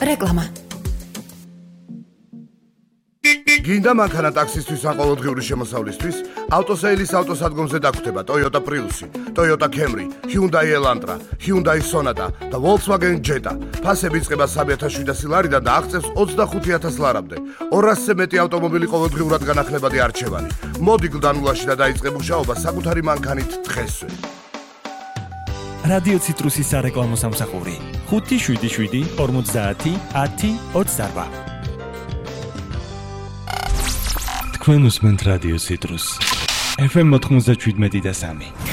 რეკლამა. გინდა მანქანა ტაქსისთვის ან ყოველდღიური შემოსავლისთვის? ავტოსეილის ავტოსადგომზე დაგვხვდება Toyota Prius, Toyota Camry, Hyundai Elantra, Hyundai Sonata და Volkswagen Jetta. ფასები იწყება 3,700 ლარიდან და აღწევს 25,000 ლარამდე. 200-ზე მეტი ავტომობილი ყოველდღიურად განახლებადი არჩევანი. მოდი გლდანულაში და დაიწყე მუშაობა საკუთარი მანქანით დღესვე. რადიო ციტრუსის სარეკლამო სამსახური 577 50 10 28. თქვენ უსმენთ რადიო ციტრუს FM 97.3.